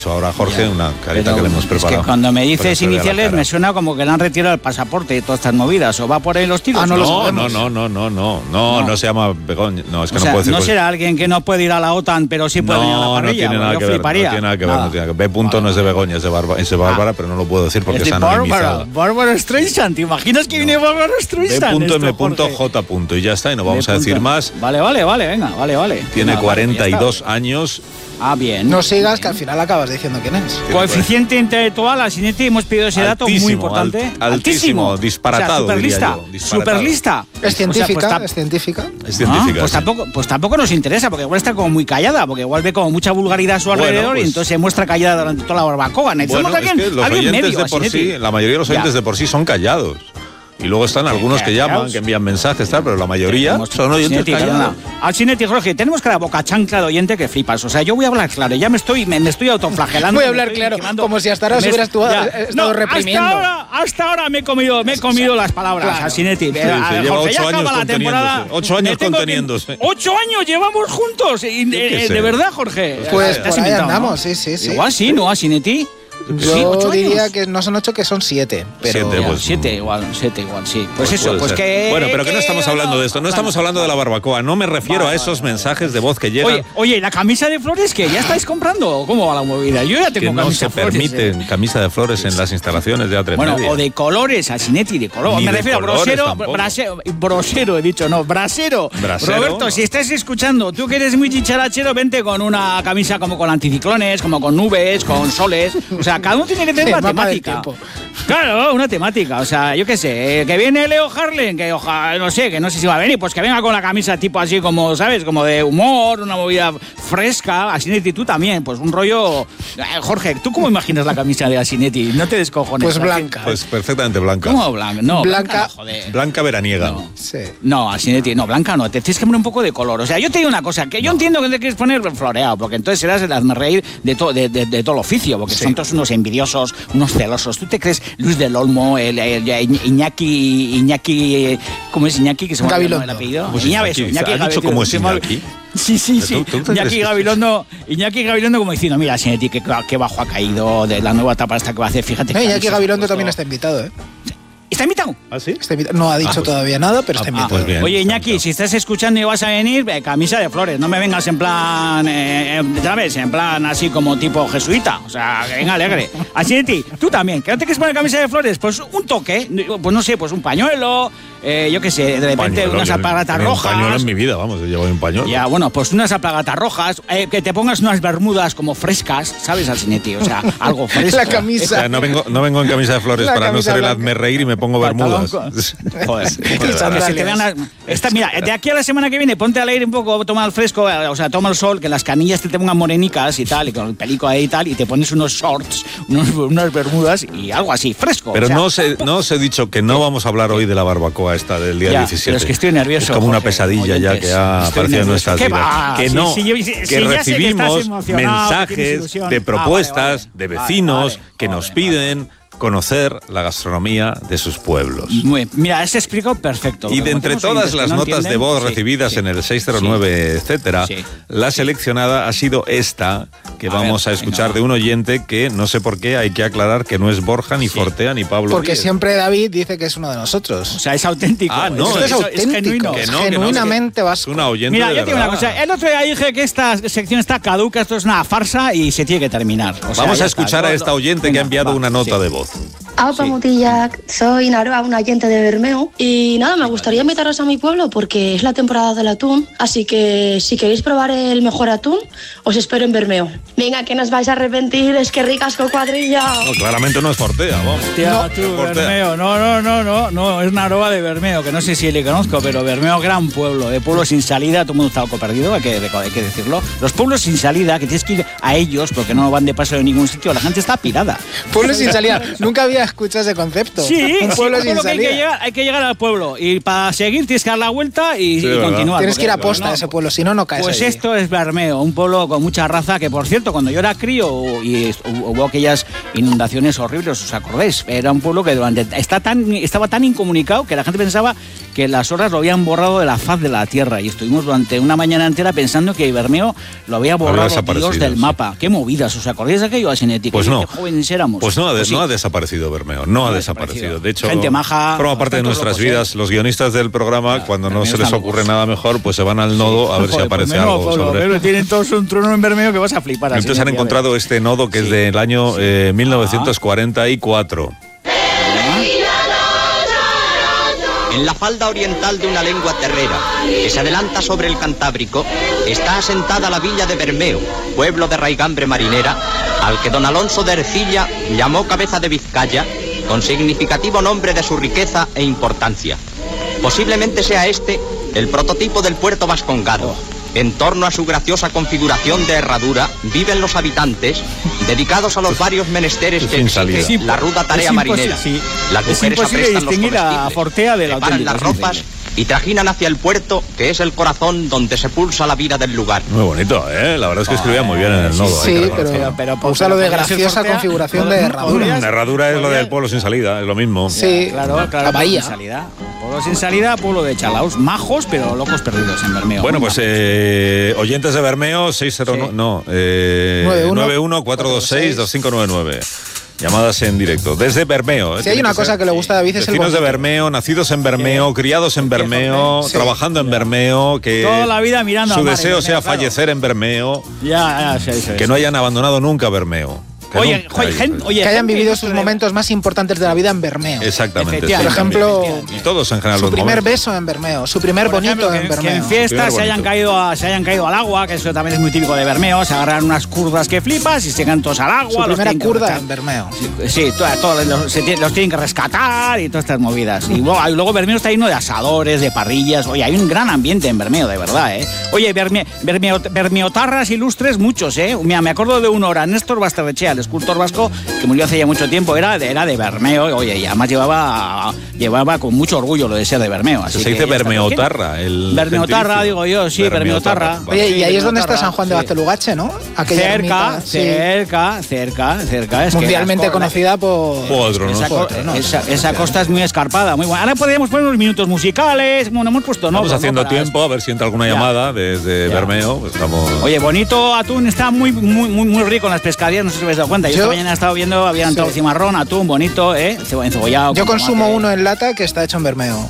Ahora Jorge, una carita que le hemos preparado. Es que cuando me dices iniciales me suena como que le han retirado el pasaporte y todas estas movidas. ¿O va por ahí los tiros? No se llama Begoña. No, es que no puede decir. No será alguien que no puede ir a la OTAN, pero sí puede ir a la parrilla. No tiene nada que ver. No tiene nada que ver. B. no es de Begoña, es de Bárbara, pero no lo puedo decir porque es anonimizado. Bárbara Streisand, ¿te imaginas que viene Bárbara Streisand? B.M.J. Y ya está, y no vamos a decir más. Vale, venga, vale. Tiene 42 años. Ah, bien. No sigas, que al final acabas diciendo quién es. Coeficiente intelectual, Asinetti, hemos pedido ese dato muy importante. Altísimo, disparatado. O sea, superlista. Es científica, es científica. Pues tampoco nos interesa, porque igual está como muy callada, porque igual ve como mucha vulgaridad a su alrededor y entonces se muestra callada durante toda la barbacoa. Necesitamos alguien medio, de por sí, la mayoría de los oyentes de por sí son callados. Y luego están algunos que llaman, que envían mensajes, tal, pero la mayoría son oyentes callados. Asinetti, Jorge, tenemos cada boca chancla de oyente que flipas. O sea, yo voy a hablar claro, ya me estoy autoflagelando. Voy a hablar claro, como si hasta ahora se hubiera estado reprimiendo. Hasta ahora me he comido las palabras, Asinetti. Lleva 8 años conteniéndose. 8 años conteniéndose. 8 años llevamos juntos. De verdad, Jorge. Pues por ahí andamos, sí. Igual sí, ¿no, Asinetti? Yo diría que no son 8, que son 7. Pero 7 igual, sí. Pues eso, pues que... Bueno, pero que no estamos hablando de esto, no estamos hablando de la barbacoa, no me refiero a esos mensajes de voz que llegan. Oye, ¿la camisa de flores que ya estáis comprando? ¿Cómo va la movida? Yo ya tengo camisa de flores. No se permiten camisa de flores en las instalaciones de A3 Media. Bueno, o de colores, Asinetti, de color. Me refiero a brasero, he dicho, no, brasero. Roberto, si estás escuchando, tú que eres muy chicharachero, vente con una camisa como con anticiclones, como con nubes, con soles. O sea, cada uno tiene que tener una temática. Claro, una temática. O sea, yo qué sé, que viene Leo Harlem, que ojalá, no sé si va a venir, pues que venga con la camisa tipo así como, ¿sabes? Como de humor, una movida fresca. Asinetti, tú también, pues un rollo... Jorge, ¿tú cómo imaginas la camisa de Asinetti? No te descojones. Pues blanca. Pues perfectamente blanca. ¿Cómo blanca? No, blanca. Joder. Blanca veraniega. No, sí. No, Asinetti, no, blanca no. Te tienes que poner un poco de color. O sea, yo te digo una cosa, que yo entiendo que te quieres poner floreado, porque entonces serás el hazme-reír de todo el oficio, porque son todos unos envidiosos, unos celosos. ¿Tú te crees Luis del Olmo, Iñaki, ¿cómo es Iñaki? Que se me olvidó el apellido. Iñaki ¿cómo es Iñaki? Sí. Iñaki Gabilondo como diciendo, mira, Asinetti, qué bajo ha caído de la nueva etapa esta que va a hacer, fíjate. Iñaki Gabilondo también está invitado, ¿eh? ¿Está invitado? ¿Ah, sí? No ha dicho todavía nada, pero está invitado. Pues bien, oye, Iñaki, si estás escuchando y vas a venir, camisa de flores. No me vengas en plan, ¿sabes? En plan así como tipo jesuita. O sea, que venga alegre. Asinetti, tú también. ¿Que no te quieres poner camisa de flores? Pues un toque. Pues no sé, pues un pañuelo. Yo qué sé, de repente unas alpargatas rojas. Un pañuelo en mi vida, vamos, yo llevo un pañuelo. Ya, bueno, pues unas alpargatas rojas. Que te pongas unas bermudas como frescas, ¿sabes, Asinetti? O sea, algo fresco. La camisa. O sea, no vengo en camisa de flores para no ser el hazme reír y me pongo bermudas. Joder. Mira, de aquí a la semana que viene, ponte al aire un poco, toma el fresco, o sea, toma el sol, que las canillas te pongan morenicas y tal, y con el pelico ahí y tal, y te pones unos shorts, unas bermudas y algo así, fresco. Pero o sea, no os he dicho que no vamos a hablar hoy de la barbacoa esta del día 17. Pero es que estoy nervioso. Es como una pesadilla ya que ha aparecido en nuestras vidas. Que recibimos mensajes de propuestas de vecinos que nos piden conocer la gastronomía de sus pueblos. Mira, se explicó perfecto. Y de entre todas las notas de voz recibidas en el 609, etcétera, la seleccionada ha sido esta, que vamos a escuchar de un oyente que, no sé por qué, hay que aclarar que no es Borja, ni Fortea, ni Pablo Porque Díez. Siempre David dice que es uno de nosotros. O sea, es auténtico. No, esto es auténtico. Es genuinamente vasco. Es una oyente. Mira, de yo te digo verdad. una cosa. El otro día dije que esta sección está caduca, esto es una farsa y se tiene que terminar. O sea, vamos a escuchar a esta oyente que ha enviado una nota de voz. Aupa Mutillac, soy Naroa, una oyente de Bermeo. Y nada, me gustaría invitaros a mi pueblo porque es la temporada del atún. Así que si queréis probar el mejor atún, os espero en Bermeo. Venga, que no os vais a arrepentir, es que ricas con cuadrilla. No, claramente no es Fortea, vamos. Hostia, tú, Bermeo. No, es Naroa de Bermeo, que no sé si le conozco, pero Bermeo, gran pueblo, de pueblo sin salida, todo el mundo está algo perdido, hay que decirlo. Los pueblos sin salida, que tienes que ir a ellos porque no van de paso de ningún sitio, la gente está pirada. Pueblos sin salida, nunca había escuchado ese concepto. Sí, un pueblo sin salida. Hay que llegar al pueblo y para seguir tienes que dar la vuelta y continuar. Tienes que ir a posta a ese pueblo, si no, no caes. Pues allí. esto es Bermeo, un pueblo con mucha raza que, por cierto, cuando yo era crío y hubo aquellas inundaciones horribles, ¿os acordáis? Era un pueblo que estaba tan incomunicado que la gente pensaba que las horas lo habían borrado de la faz de la Tierra y estuvimos durante una mañana entera pensando que Bermeo lo había borrado Dios del mapa. Qué movidas, ¿os acordáis de aquello, Asinetti? Pues no. Qué jóvenes éramos. Pues no, no ha desaparecido Bermeo, no ha desaparecido. De hecho, gente maja, forma parte de nuestras vidas. Los guionistas del programa, cuando no se les ocurre nada mejor, pues se van al nodo a ver si aparece algo sobre... Tienen todos un trono en Bermeo que vas a flipar. Entonces han encontrado este nodo que es del año 1944. En la falda oriental de una lengua terrera que se adelanta sobre el Cantábrico está asentada la villa de Bermeo, pueblo de raigambre marinera, al que don Alonso de Ercilla llamó Cabeza de Vizcaya, con significativo nombre de su riqueza e importancia. Posiblemente sea este el prototipo del puerto vascongado. En torno a su graciosa configuración de herradura viven los habitantes, dedicados a los varios menesteres que exige la ruda tarea marinera. Las mujeres aprestan los comestibles, preparan las ropas y trajinan hacia el puerto, que es el corazón donde se pulsa la vida del lugar. Muy bonito, ¿eh? La verdad es que escribía muy bien en el nodo. Sí, pero usa lo de graciosa configuración de herradura. La herradura es lo del pueblo sin salida, es lo mismo. Sí, claro. La bahía. Pueblo sin salida, pueblo de chalaos, majos, pero locos perdidos en Bermeo. Bueno, pues oyentes de Bermeo, 91-426-2599. Llamadas en directo, desde Bermeo. Si hay una cosa que le gusta a David es el vecinos de Bermeo, nacidos en Bermeo, criados en Bermeo, trabajando en Bermeo, que toda la vida mirando su deseo sea fallecer en Bermeo, que no hayan abandonado nunca Bermeo. Oye, que hayan vivido sus momentos más importantes de la vida en Bermeo. Exactamente. Por ejemplo, todos en general. Su primer beso en Bermeo, su primer bonito en Bermeo. Que en fiestas se hayan caído al agua, que eso también es muy típico de Bermeo, se agarran unas curvas que flipas y se caen todos al agua. Su primera curda en Bermeo. Sí, todos los tienen que rescatar y todas estas movidas. Y luego Bermeo está lleno de asadores, de parrillas. Oye, hay un gran ambiente en Bermeo, de verdad, ¿eh? Oye, bermeotarras ilustres muchos, ¿eh? Mira, me acuerdo de uno ahora, Néstor Basterrechea, el escultor vasco, que murió hace ya mucho tiempo, era de Bermeo, oye, y además llevaba con mucho orgullo lo de ser de Bermeo. Así se dice bermeotarra. Bermeotarra, digo yo, sí, bermeotarra. Oye, y ahí es donde está San Juan de Bastelugache, ¿no? Cerca. Es mundialmente conocida por... Esa costa es muy escarpada, muy buena. Ahora podríamos poner unos minutos musicales, bueno, hemos puesto... Estamos haciendo tiempo, a ver si entra alguna llamada desde Bermeo. Pues estamos... Oye, bonito atún, está muy rico en las pescaderías, no sé si os habéis dado cuenta. Yo esta mañana he estado viendo, había entrado cimarrón, atún, bonito, encebollado. Yo consumo uno en lata que está hecho en Bermeo.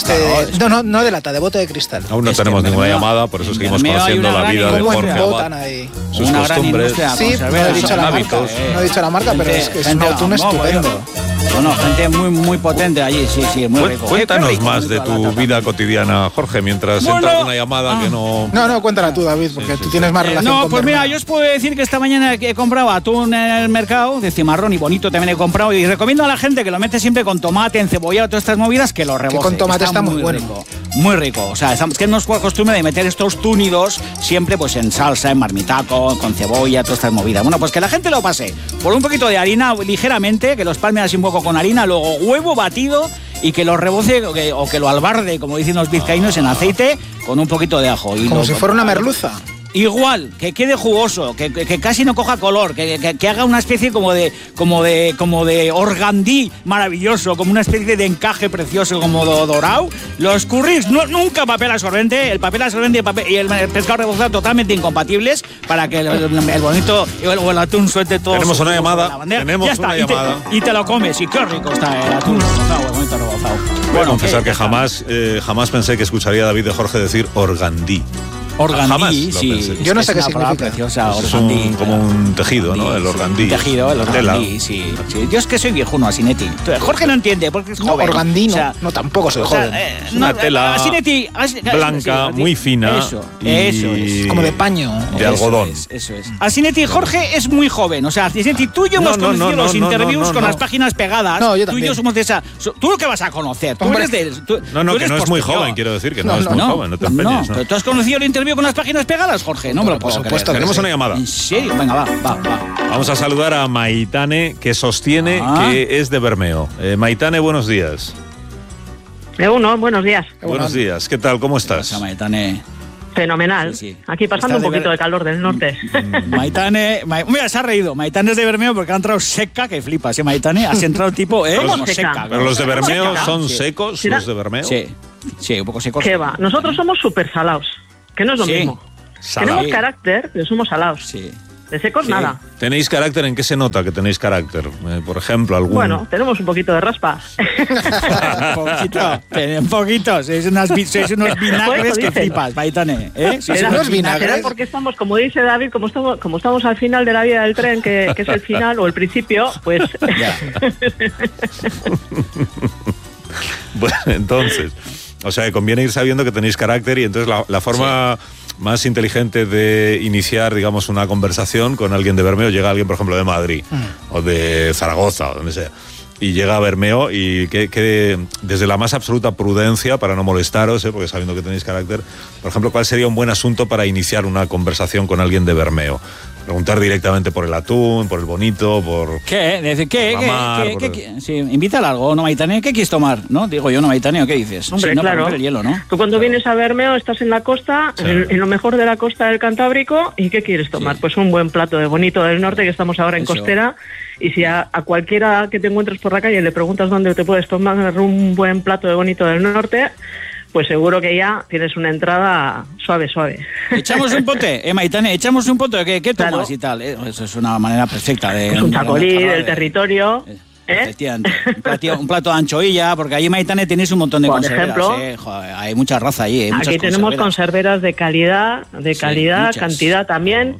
No de lata, de bote de cristal. Aún no tenemos ninguna llamada, por eso seguimos conociendo la vida de Jorge Abad, sus costumbres, sí, no he dicho la marca, no he dicho la marca, pero es un atún estupendo. Bueno, gente muy potente allí, sí, muy rico. Cuéntanos más de tu vida cotidiana, Jorge, mientras entra una llamada que no... No, cuéntala tú, David, porque tú tienes más relación con pues Bermeo. Mira, yo os puedo decir que esta mañana he comprado atún en el mercado, de cimarrón y bonito también he comprado, y recomiendo a la gente que lo mete siempre con tomate, encebollado, todas estas movidas, que lo reboce. Que con tomate está muy bueno. Muy rico, o sea, que no es costumbre de meter estos túnidos siempre pues en salsa, en marmitaco, con cebolla, todas estas movidas. Bueno, pues que la gente lo pase por un poquito de harina ligeramente, que los palme así un poco con harina, luego huevo batido y que lo reboce o que lo albarde, como dicen los vizcaínos, en aceite con un poquito de ajo. Y como si fuera una merluza. Igual, que quede jugoso, que casi no coja color, que haga una especie como de organdí maravilloso, como una especie de encaje precioso, como dorado. Los curris, nunca papel absorbente, el papel absorbente y el pescado rebozado totalmente incompatibles para que el bonito o el atún suelte todo. Tenemos una llamada, y te lo comes, y qué rico está el atún rebozado, el bonito rebozado. Voy a confesar que jamás pensé que escucharía a David de Jorge decir organdí. Organdí, sí. Yo no sé qué significa. Preciosa, es como un tejido, ¿no? El organdí. El organdí, sí. Yo es que soy viejuno, Asinetti. Jorge no entiende porque es joven. Organdí no, tampoco soy joven. Es una tela blanca, muy fina. Eso es. Como de paño. De algodón. Eso es. Asinetti, Jorge es muy joven. O sea, Asinetti, tú y yo hemos conocido los interviews con las páginas pegadas. No, yo también. Tú y yo somos de esa... ¿Tú lo que vas a conocer? Tú eres de... que no es muy joven, quiero decir, que no es muy joven. No te empeñes. Pero tú has conocido el interview con las páginas pegadas, Jorge, no me lo puedo por supuesto. Tenemos una llamada. ¿En serio? Venga, va. Vamos a saludar a Maitane, que sostiene que es de Bermeo. Maitane, buenos días. Buenos días. Buenos días. ¿Qué tal? ¿Cómo estás? Maitane. Fenomenal. Sí. Aquí pasando un poquito de calor del norte. Maitane, mira, se ha reído. Maitane es de Bermeo porque ha entrado seca, que flipas, ¿eh, Maitane? Has entrado tipo, como seca. Pero los de Bermeo son secos, ¿sí? Los de Bermeo. Sí, un poco secos. ¿Qué va? Nosotros somos súper salados, que no es lo mismo. Tenemos carácter, pero somos salados. Sí. De secos nada. ¿Tenéis carácter? ¿En qué se nota que tenéis carácter? Por ejemplo, algún... Bueno, tenemos un poquito de raspa. Un poquito. Sois unos vinagres que flipas, Maitane. Sois unos vinagres. Porque estamos, como dice David, como estamos al final de la vía del tren, que es el final o el principio, pues... Bueno, entonces... O sea, que conviene ir sabiendo que tenéis carácter y entonces la forma más inteligente de iniciar, digamos, una conversación con alguien de Bermeo, llega alguien, por ejemplo, de Madrid o de Zaragoza o donde sea, y llega a Bermeo y que desde la más absoluta prudencia, para no molestaros, porque sabiendo que tenéis carácter, por ejemplo, ¿cuál sería un buen asunto para iniciar una conversación con alguien de Bermeo? Preguntar directamente por el atún, por el bonito, por... ¿Qué? Sí, invítale algo, ¿no, Maitane? ¿Qué quieres tomar? ¿No? Digo yo, ¿no, Maitane? ¿O qué dices? Hombre, claro. El hielo, ¿no? Tú cuando vienes a Bermeo estás en la costa, en lo mejor de la costa del Cantábrico, ¿y qué quieres tomar? Pues un buen plato de bonito del norte, que estamos ahora en costera, y si a cualquiera que te encuentres por la calle le preguntas dónde te puedes tomar un buen plato de bonito del norte... Pues seguro que ya tienes una entrada suave. Echamos un pote, Maitane, echamos un pote, ¿qué tomas y tal? Eso es una manera perfecta de... Es un chacolí del territorio. Un plato de anchoilla, porque allí, Maitane, tenéis un montón de conserveras. Por ejemplo, joder, hay mucha raza allí. Aquí tenemos conserveras de calidad, cantidad también.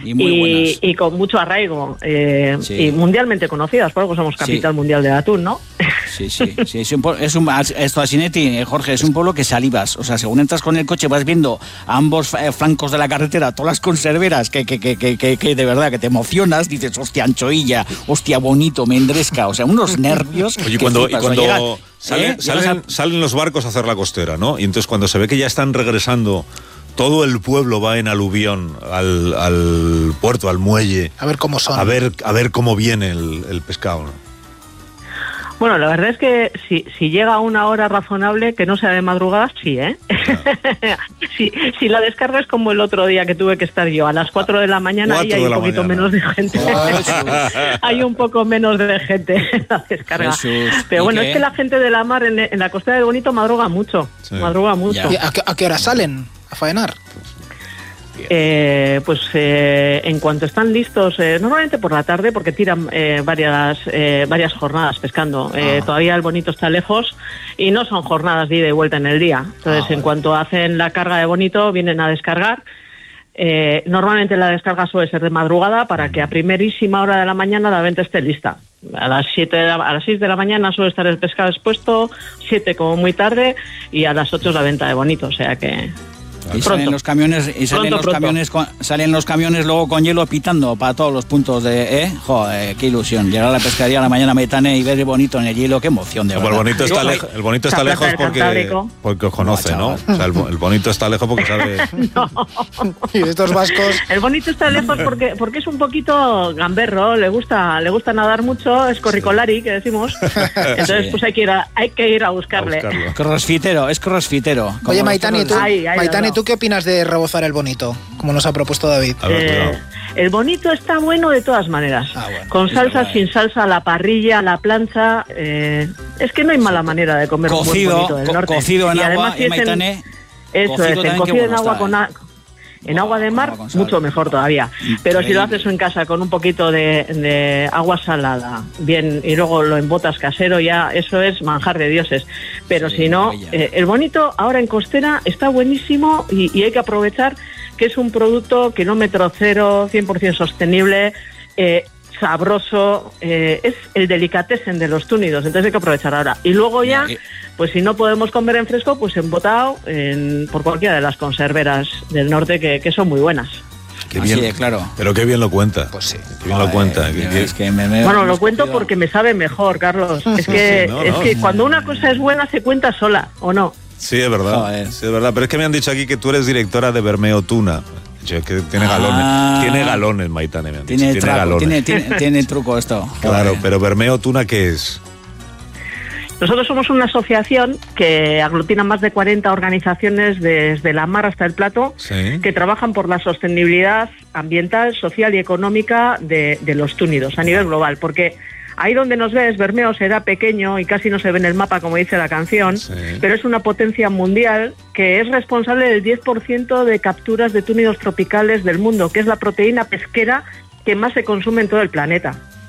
Y con mucho arraigo y mundialmente conocidas, por algo somos capital mundial del atún, ¿no? Sí. Esto, Asinetti, Jorge, es un pueblo que salivas. O sea, según entras con el coche vas viendo a ambos flancos de la carretera todas las conserveras que de verdad que te emocionas. Dices, hostia, anchoilla, hostia, bonito, mendresca. O sea, unos nervios. Oye, cuando salen los barcos a hacer la costera, ¿no? Y entonces cuando se ve que ya están regresando... Todo el pueblo va en aluvión al puerto, al muelle. A ver cómo son. A ver cómo viene el pescado, ¿no? Bueno, la verdad es que si llega a una hora razonable, que no sea de madrugada, sí, ¿eh? Claro. si la descarga es como el otro día que tuve que estar yo, a las 4 de la mañana, y hay un poquito menos de gente. Hay un poco menos de gente en la descarga. Pero bueno, es que la gente de la mar en la costera del Bonito madruga mucho. Sí. ¿Y a qué hora salen a faenar? En cuanto están listos, normalmente por la tarde, porque tiran varias jornadas pescando. Todavía el Bonito está lejos y no son jornadas de ida y vuelta en el día. Entonces, en cuanto hacen la carga de Bonito, vienen a descargar. Normalmente la descarga suele ser de madrugada para que a primerísima hora de la mañana la venta esté lista. A las 6 de la mañana suele estar el pescado expuesto, 7 como muy tarde, y a las 8 es la venta de Bonito, o sea que... Y salen los camiones salen los camiones luego con hielo pitando para todos los puntos de joder, qué ilusión llegar a la pescadería a la mañana, Maitane, y ver el Bonito en el hielo, qué emoción de verdad. El Bonito está lejos porque os conoce, ¿no? O sea, el Bonito está lejos porque sabe. No. Y estos vascos. El Bonito está lejos porque es un poquito gamberro, le gusta nadar mucho, es corricolari, que decimos. Entonces pues hay que ir a buscarle. Es crossfitero. Oye, Maitane, ¿tú qué opinas de rebozar el Bonito, como nos ha propuesto David? El Bonito está bueno de todas maneras. Con salsa, sin salsa, a la parrilla, a la plancha. Es que no hay mala manera de comer un buen Bonito del norte. Cocido en agua, Maitane. Eso es, cocido en agua en agua de mar, mucho mejor todavía. Pero si lo haces en casa con un poquito de agua salada, bien, y luego lo embotas casero, ya eso es manjar de dioses. Pero si no, el Bonito ahora en costera está buenísimo y hay que aprovechar que es un producto kilómetro cero, 100% sostenible, sabroso, es el delicatessen de los túnidos, entonces hay que aprovechar ahora. Y luego ya, pues si no podemos comer en fresco, pues embotado por cualquiera de las conserveras del norte que son muy buenas. Qué bien, claro. Pero qué bien lo cuenta. Pues sí. Qué bien lo cuenta. Bueno, lo cuento porque me sabe mejor, Carlos. Es que cuando una cosa es buena se cuenta sola, ¿o no? Sí, es verdad. Sí, es verdad. Pero es que me han dicho aquí que tú eres directora de Bermeo Tuna. Que tiene galones. Tiene galones, Maitane, me han dicho. Tiene galones. Tiene truco esto. Claro, pero Bermeo Tuna, ¿qué es? Nosotros somos una asociación que aglutina más de 40 organizaciones desde la mar hasta el plato, que trabajan por la sostenibilidad ambiental, social y económica de los túnidos a nivel global, porque ahí donde nos ves, Bermeo será pequeño y casi no se ve en el mapa, como dice la canción, pero es una potencia mundial que es responsable del 10% de capturas de túnidos tropicales del mundo, que es la proteína pesquera que más se consume en todo el planeta.